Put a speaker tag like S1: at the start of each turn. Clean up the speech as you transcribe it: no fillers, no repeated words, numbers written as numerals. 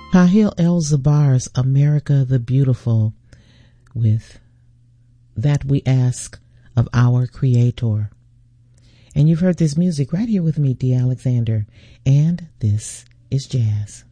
S1: Pahil El-Zabar's America the Beautiful with That We Ask of Our Creator. And you've heard this music right here with me, Dee Alexander, and this is jazz.